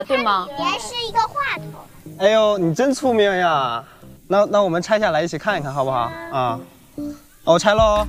对吗？ 也是一个话筒。 哎呦，你真聪明呀！那我们拆下来一起看一看，好不好？啊，我拆喽。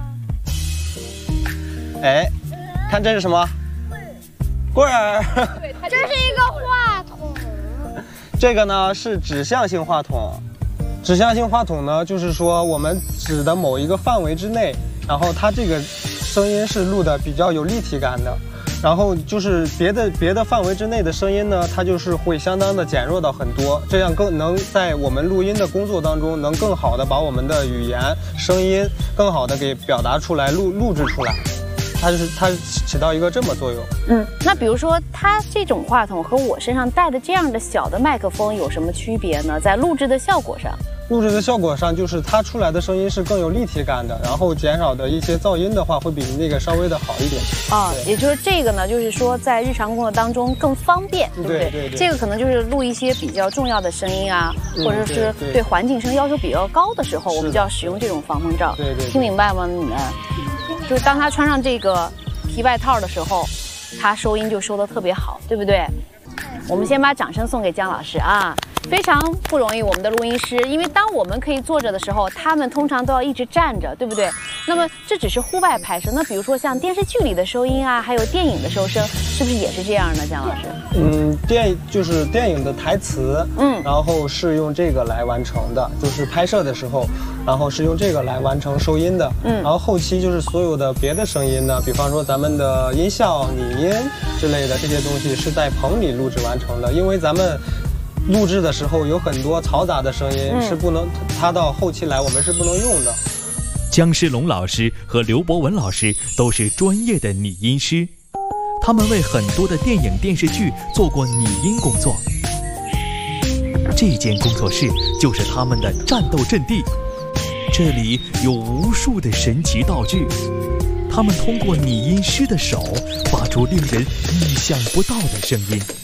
哎，看这是什么？棍儿。 这是一个话筒。 这个呢是指向性话筒。指向性话筒呢，就是说我们指的某一个范围之内，然后它这个声音是录的比较有立体感的。然后就是别的范围之内的声音呢，它就是会相当的减弱到很多，这样更能在我们录音的工作当中，能更好的把我们的语言、声音更好的给表达出来、录制出来。它起到一个这么作用。 那比如说它这种话筒和我身上带的这样的小的麦克风有什么区别呢？在录制的效果上。 录制的效果上，就是它出来的声音是更有立体感的，然后减少的一些噪音的话，会比那个稍微的好一点。 也就是这个呢，就是说在日常工作当中更方便，对不对？ 对。 这个可能就是录一些比较重要的声音啊，或者是对环境声要求比较高的时候，我们就要使用这种防风罩。 对。 听明白吗？你们？就是当他穿上这个皮外套的时候，他收音就收得特别好，对不对？我们先把掌声送给姜老师啊！非常不容易，我们的录音师，因为当我们可以坐着的时候，他们通常都要一直站着，对不对？那么这只是户外拍摄，那比如说像电视剧里的收音啊，还有电影的收声，是不是也是这样的，姜老师？ 就是电影的台词，然后是用这个来完成的，就是拍摄的时候，然后是用这个来完成收音的，然后后期就是所有的别的声音呢，比方说咱们的音效、拟音之类的这些东西是在棚里录制完成的，因为咱们录制的时候有很多嘈杂的声音是不能，它到后期来我们是不能用的。 姜诗龙老师和刘博文老师都是专业的拟音师，他们为很多的电影电视剧做过拟音工作。这间工作室就是他们的战斗阵地，这里有无数的神奇道具，他们通过拟音师的手发出令人意想不到的声音。